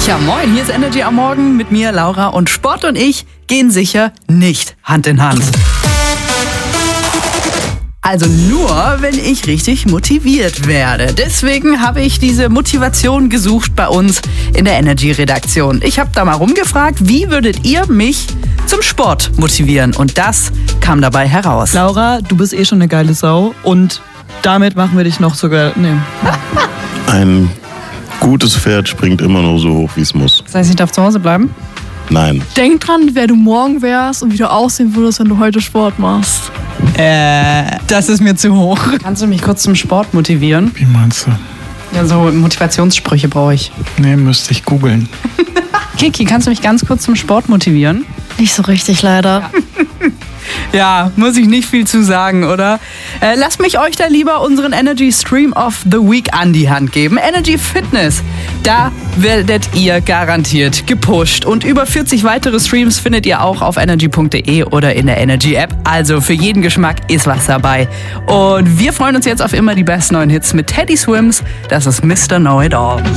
Ja, moin, hier ist Energy am Morgen mit mir, Laura, und Sport und ich gehen sicher nicht Hand in Hand. Also nur, wenn ich richtig motiviert werde. Deswegen habe ich diese Motivation gesucht bei uns in der Energy-Redaktion. Ich habe da mal rumgefragt, wie würdet ihr mich zum Sport motivieren? Und das kam dabei heraus. Laura, du bist eh schon eine geile Sau und damit machen wir dich noch sogar... Nee. Ein gutes Pferd springt immer nur so hoch, wie es muss. Das heißt, ich darf zu Hause bleiben? Nein. Denk dran, wer du morgen wärst und wie du aussehen würdest, wenn du heute Sport machst. Das ist mir zu hoch. Kannst du mich kurz zum Sport motivieren? Wie meinst du? Ja, so Motivationssprüche brauche ich. Nee, müsste ich googeln. Kiki, kannst du mich ganz kurz zum Sport motivieren? Nicht so richtig, leider. Ja, muss ich nicht viel zu sagen, oder? Lasst mich euch da lieber unseren Energy Stream of the Week an die Hand geben. Energy Fitness, da werdet ihr garantiert gepusht. Und über 40 weitere Streams findet ihr auch auf energy.de oder in der Energy App. Also für jeden Geschmack ist was dabei. Und wir freuen uns jetzt auf immer die besten neuen Hits mit Teddy Swims. Das ist Mr. Know It All.